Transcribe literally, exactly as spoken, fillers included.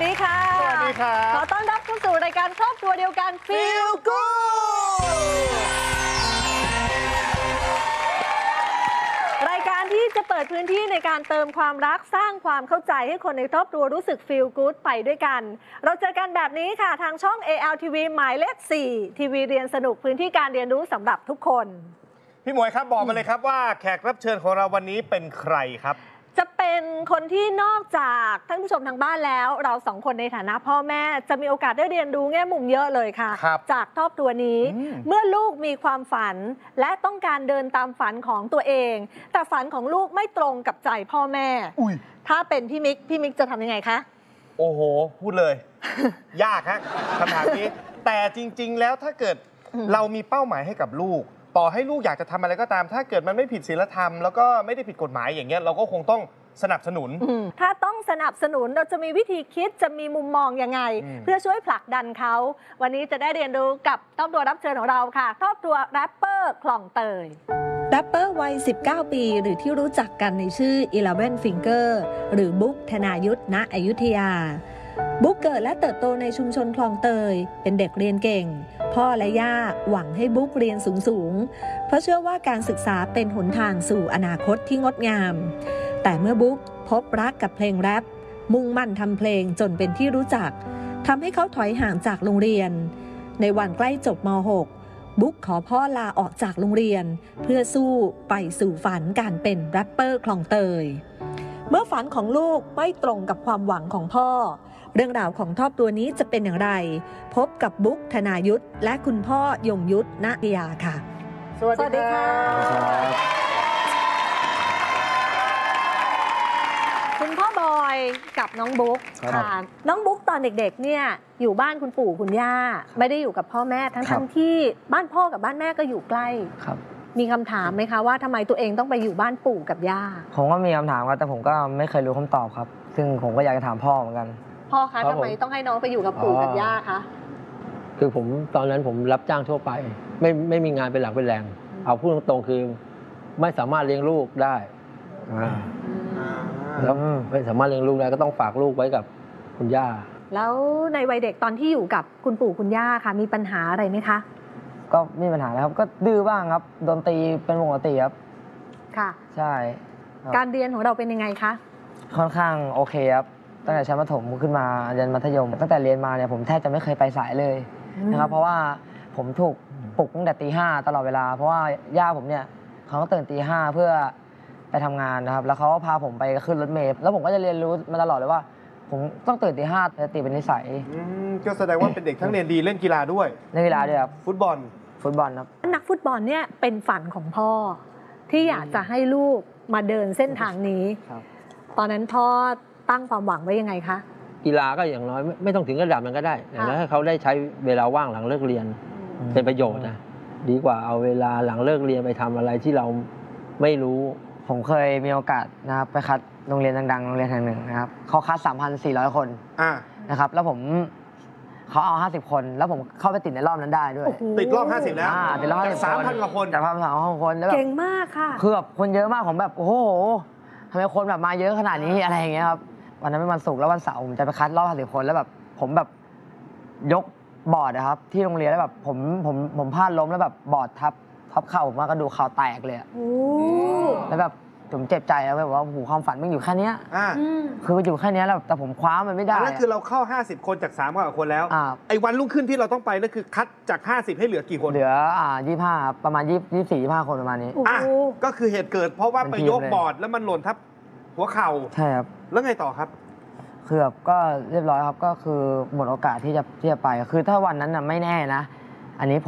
ดีค่ะสวัสดีครับขอต้อนรับเข้าสู่รายการครอบครัวเดียวกัน Feel Good รายการที่จะเปิดพื้นที่ในการเติมความรักสร้างความเข้าใจให้คนในครอบครัวรู้สึก Feel Good ไปด้วยกัน เราเจอกันแบบนี้ค่ะทางช่อง เอ แอล ที วี หมายเลข สี่ ทีวีเรียนสนุกพื้นที่การเรียนรู้สำหรับทุกคนพี่หมวยครับบอกมาเลยครับว่าแขกรับเชิญของเราวันนี้เป็นใครครับจะเป็นคนที่นอกจากท่านผู้ชมทางบ้านแล้วเราสองคนในฐานะพ่อแม่จะมีโอกาสได้เรียนรู้แง่มุมเยอะเลยค่ะจากครอบครัวนี้เมื่อลูกมีความฝันและต้องการเดินตามฝันของตัวเองแต่ฝันของลูกไม่ตรงกับใจพ่อแม่ถ้าเป็นพี่มิกพี่มิกจะทำยังไงคะโอ้โหพูดเลย ยากฮะคำถามนี้แต่จริงๆแล้วถ้าเกิดเรามีเป้าหมายให้กับลูกต่อให้ลูกอยากจะทำอะไรก็ตามถ้าเกิดมันไม่ผิดศีลธรรมแล้วก็ไม่ได้ผิดกฎหมายอย่างเงี้ยเราก็คงต้องสนับสนุนถ้าต้องสนับสนุนเราจะมีวิธีคิดจะมีมุมมองยังไงเพื่อช่วยผลักดันเขาวันนี้จะได้เรียนรู้กับครอบครัวรับเชิญของเราค่ะครอบครัวแรปเปอร์คลองเตยแรปเปอร์วัยสิบเก้าปีหรือที่รู้จักกันในชื่อ อีเลฟเว่น Finger หรือบุ๊กธนายุทธ ณ อยุธยาบุ๊กเกิดและเติบโตในชุมชนคลองเตยเป็นเด็กเรียนเก่งพ่อและย่าหวังให้บุ๊กเรียนสูงๆเพราะเชื่อว่าการศึกษาเป็นหนทางสู่อนาคตที่งดงามแต่เมื่อบุ๊กพบรักกับเพลงแรปมุ่งมั่นทำเพลงจนเป็นที่รู้จักทำให้เขาถอยห่างจากโรงเรียนในวันใกล้จบม หก บุ๊กขอพ่อลาออกจากโรงเรียนเพื่อสู้ไปสู่ฝันการเป็นแรปเปอร์คลองเตยเมื่อฝันของลูกไม่ตรงกับความหวังของพ่อเรื่องราวของครอบครัวนี้จะเป็นอย่างไรพบกับบุ๊กธนายุทธและคุณพ่อยงยุทธ ณ ยาค่ะสวัสดีค่ะคุณพ่อบอยกับน้องบุ๊กค่ะน้องบุ๊กตอนเด็กๆเนี่ยอยู่บ้านคุณปู่คุณย่าไม่ได้อยู่กับพ่อแม่ทั้งๆที่บ้านพ่อกับบ้านแม่ก็อยู่ใกล้ครับมีคำถามไหมคะว่าทำไมตัวเองต้องไปอยู่บ้านปู่กับย่าผมก็มีคำถามครับแต่ผมก็ไม่เคยรู้คำตอบครับซึ่งผมก็อยากจะถามพ่อเหมือนกันพ่อคะทำไมต้องให้น้องไปอยู่กับปู่กับย่าคะคือผมตอนนั้นผมรับจ้างทั่วไปไม่ไม่มีงานเป็นหลักเป็นแหล่งเอาพูดตรงๆคือไม่สามารถเลี้ยงลูกได้แล้วไม่สามารถเลี้ยงลูกได้ก็ต้องฝากลูกไว้กับคุณย่าแล้วในวัยเด็กตอนที่อยู่กับคุณปู่คุณย่าค่ะมีปัญหาอะไรไหมคะก็มีปัญหานะครับก็ดื้อบ้างครับโดนตีเป็นปกติครับค่ะใช่การเรียนของเราเป็นยังไงคะค่อนข้างโอเคครับตั้งแต่ชั้นประถมขึ้นมาเรียนมัธยมตั้งแต่เรียนมาเนี่ยผมแทบจะไม่เคยไปสายเลยนะครับเพราะว่าผมถูกปลุกตั้งแต่ตีห้าตลอดเวลาเพราะว่าย่าผมเนี่ยเขาก็ตื่นตีห้าเพื่อไปทำงานนะครับแล้วเขาก็พาผมไปขึ้นรถเมล์แล้วผมก็จะเรียนรู้มาตลอดเลยว่าผมต้องตื่นตีห้าจะตีเป็นนิสัยก็แสดงว่าเป็นเด็กทั้งเรียนดีเล่นกีฬาด้วยเล่นกีฬาด้วยครับฟุตบอลฟุตบอลครับนักฟุตบอลเนี่ยเป็นฝันของพ่อที่อยากจะให้ลูกมาเดินเส้นทางนี้ตอนนั้นพ่อตั้งความหวังไว้ยังไงคะกีฬาก็อย่างน้อยไม่ต้องถึงระดับนั้นก็ได้อย่างน้อยให้เขาได้ใช้เวลาว่างหลังเลิกเรียนเป็นประโยชน์นะดีกว่าเอาเวลาหลังเลิกเรียนไปทำอะไรที่เราไม่รู้ผมเคยมีโอกาสนะครับไปคัดโรงเรียนดังๆโรงเรียนแห่งหนึ่งนะครับเขาคัด สามพันสี่ร้อย คนนะครับแล้วผมเขาเอาห้าสิบคนแล้วผมเข้าไปติดในรอบนั้นได้ด้วยติดรอบห้าสิบแล้วติดรอบสามพันกว่าคนจากพันสามพันคนแล้วแบบเก่งมากค่ะคือแบบคนเยอะมากผมแบบโอ้โหทำไมคนแบบมาเยอะขนาดนี้อะไรอย่างเงี้ยครับวันนั้นเป็นวันศุกร์แล้ววันเสาร์ผมจะไปคัดรอบห้าสิบคนแล้วแบบผมแบบยกบอร์ดนะครับที่โรงเรียนแล้วแบบผมผมผมพลาดล้มแล้วแบบบอร์ดทับทับเข่าผมมากระดูกเข่าแตกเลยแล้วแบบผมเจ็บใจแล้วแบบว่าหูความฝันมันอยู่แค่นี้คือมันอยู่แค่นี้แล้วแต่ผมคว้ามันไม่ได้นั่นคือเราเข้าห้าสิบคนจากสามพันกว่าคนแล้วไอ้วันรุ่งขึ้นที่เราต้องไปนั่นคือคัดจากห้าสิบให้เหลือกี่คนเหลืออ่ายี่สิบห้าประมาณยี่สิบสี่ ยี่สิบห้าคนประมาณนี้อ่ะก็คือเหตุเกิดเพราะว่าไปยกบอร์ดแล้วมันหล่นทับหัวเข่าใช่ครับแล้วไงต่อครับคือแบบก็เรียบร้อยครับก็คือหมดโอกาสที่จะที่จะไปคือถ้าวันนั้นน่ะไม่แน่นะอันนี้